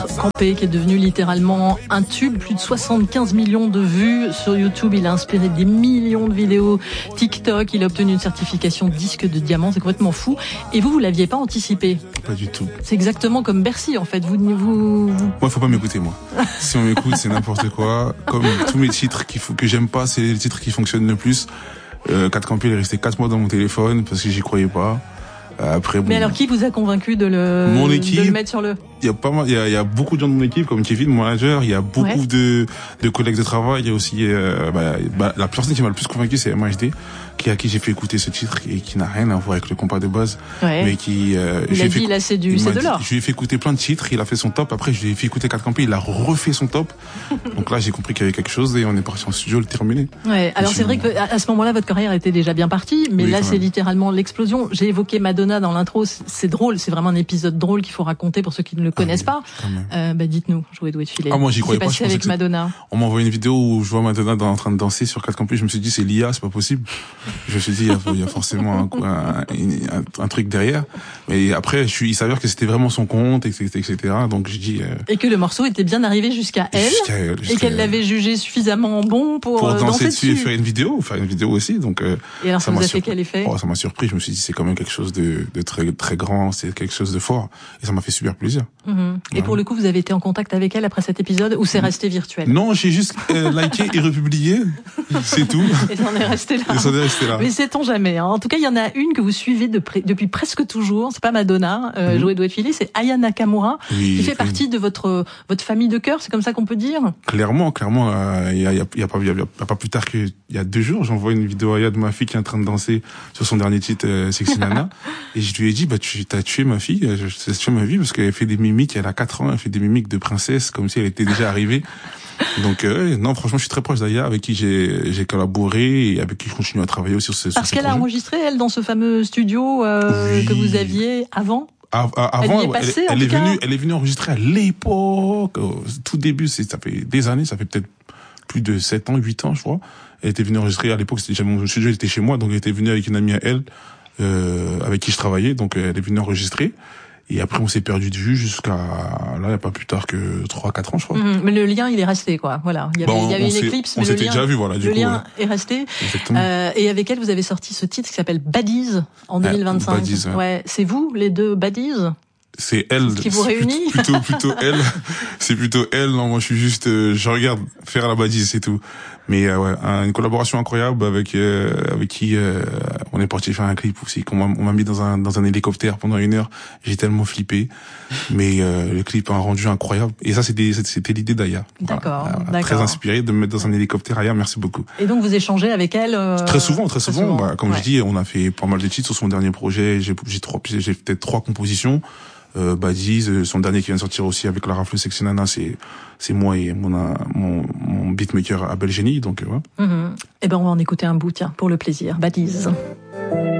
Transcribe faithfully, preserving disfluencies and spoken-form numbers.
Campé, qui est devenu littéralement un tube, plus de soixante-quinze millions de vues sur YouTube. Il a inspiré des millions de vidéos TikTok. Il a obtenu une certification disque de diamant. C'est complètement fou. Et vous, vous l'aviez pas anticipé? Pas du tout. C'est exactement comme Bercy, en fait. Vous, vous, vous... Moi, faut pas m'écouter, moi. Si on m'écoute, c'est n'importe quoi. Comme tous mes titres qu'il faut, que j'aime pas, c'est les titres qui fonctionnent le plus. Euh, quatre Campé, il est resté quatre mois dans mon téléphone parce que j'y croyais pas. Après, bon, mais alors, qui vous a convaincu de le, mon équipe, de le mettre sur le... Il y a pas mal, il y a, il y a beaucoup de gens de mon équipe, comme Kevin, mon manager. Il y a beaucoup ouais. de, de collègues de travail. Il y a aussi, euh, bah, bah, la personne qui m'a le plus convaincu, c'est M H D, qui à qui j'ai fait écouter ce titre et qui n'a rien à voir avec le compas de base, ouais. mais qui. Euh, il a dit, là, c'est du, c'est de l'or. Je lui ai fait écouter plein de titres. Il a fait son top. Après, je lui ai fait écouter quatre Campé. Il a refait son top. Donc là, j'ai compris qu'il y avait quelque chose et on est parti en studio le terminer. Ouais. Alors c'est vrai que à ce moment-là, votre carrière était déjà bien partie, mais oui, là, c'est littéralement l'explosion. J'ai évoqué Madonna dans l'intro. C'est drôle. C'est vraiment un épisode drôle qu'il faut raconter pour ceux qui ne le connaissent ah, oui. pas. Euh, bah dites-nous, jouer doué de filet. Ah moi j'y croyais pas. Passé avec Madonna. On m'a envoyé une vidéo où je vois Madonna dans, en train de danser sur quatre Campé. Je me suis dit c'est l'I A, c'est pas possible. Je me suis dit il y a, il y a forcément un, un, un, un truc derrière. Mais après je suis, il s'avère que c'était vraiment son compte, et cetera, et cetera. Donc je dis. Euh, et que le morceau était bien arrivé jusqu'à elle, jusqu'à elle jusqu'à et qu'elle l'avait jugé suffisamment bon pour, pour danser, danser dessus, dessus et faire une vidéo, faire une vidéo aussi. Donc. Euh, et alors ça, ça vous a sur... fait quel effet? Oh, ça m'a surpris. Je me suis dit c'est quand même quelque chose de, de très très grand, c'est quelque chose de fort et ça m'a fait super plaisir. Mmh. Et ouais. pour le coup vous avez été en contact avec elle après cet épisode ou c'est resté virtuel? Non, j'ai juste euh, liké et republié, c'est tout. Et ça en est resté là. Et ça en est resté là. Mais sait-on jamais. Hein. En tout cas, il y en a une que vous suivez de près, depuis presque toujours. C'est pas Madonna, euh, mm-hmm. jouer doué de filet, c'est Aya Nakamura, oui, qui fait oui. partie de votre votre famille de cœur. C'est comme ça qu'on peut dire. Clairement, clairement, il euh, y, a, y, a, y a pas y a, y a pas plus tard qu'il y a deux jours, j'envoie une vidéo à Aya de ma fille qui est en train de danser sur son dernier titre euh, Sexy Nana, et je lui ai dit bah tu t'as tué ma fille, tu as tué ma vie parce qu'elle fait des mimiques. Elle a quatre ans, elle fait des mimiques de princesse comme si elle était déjà arrivée. Donc euh, non, franchement, je suis très proche d'Aya, avec qui j'ai j'ai collaboré et avec qui je continue à travailler aussi sur ce. Parce sur qu'elle projet. a enregistré elle dans ce fameux studio euh, oui. que vous aviez avant. À, à, avant, elle, est passée, elle, elle est cas. venue, elle est venue enregistrer à l'époque, au tout début, c'est ça fait des années, ça fait peut-être plus de sept ans, huit ans, je crois. Elle était venue enregistrer à l'époque, c'était déjà mon studio, elle était chez moi, donc elle était venue avec une amie à elle, euh, avec qui je travaillais, donc elle est venue enregistrer. Et après, on s'est perdu de vue jusqu'à, là, il n'y a pas plus tard que trois quatre ans, je crois. Mmh, mais le lien, il est resté, quoi. Voilà. Il y avait, bon, il y avait une éclipse, on mais le s'était lien, déjà vu, voilà, du le coup, lien ouais. est resté. Exactement. Euh, et avec elle, vous avez sorti ce titre qui s'appelle Baddies en deux mille vingt-cinq. Ah, Baddies, ouais. ouais. C'est vous, les deux Baddies? C'est elle. Ce qui vous réunit? Plutôt, plutôt elle. C'est plutôt elle. Non, moi, je suis juste, euh, je regarde faire la badise, c'est tout. Mais euh, ouais, une collaboration incroyable avec euh, avec qui euh, on est parti faire un clip aussi. Qu'on m'a, on m'a mis dans un dans un hélicoptère pendant une heure. J'ai tellement flippé. Mais euh, le clip a un rendu incroyable. Et ça, c'était c'était l'idée d'Aya. D'accord, voilà. d'accord. Très inspiré de me mettre dans un hélicoptère. Aya, merci beaucoup. Et donc vous échangez avec elle euh... Très souvent, très, très souvent. souvent. Bah, comme ouais. je dis, on a fait pas mal de titres sur son dernier projet. J'ai j'ai trois, j'ai peut-être trois compositions. Euh, Baddies, son dernier qui vient de sortir aussi avec la rafle Sexy Nana, c'est c'est moi et mon mon, mon beatmaker Abel Génie, donc euh, ouais. Mmh. Eh ben on va en écouter un bout, tiens, pour le plaisir. Baddies.